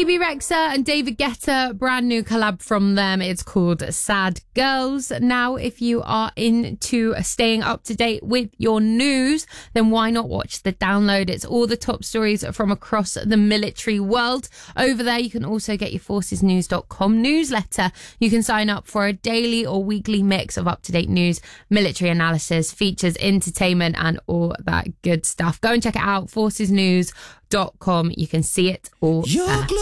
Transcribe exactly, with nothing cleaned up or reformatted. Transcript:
Phoebe Rexha and David Guetta, brand new collab from them. It's called Sad Girls. Now, if you are into staying up to date with your news, then why not watch The Download? It's all the top stories from across the military world. Over there, you can also get your forces news dot com newsletter. You can sign up for a daily or weekly mix of up-to-date news, military analysis, features, entertainment, and all that good stuff. Go and check it out, forces news dot com. You can see it all there.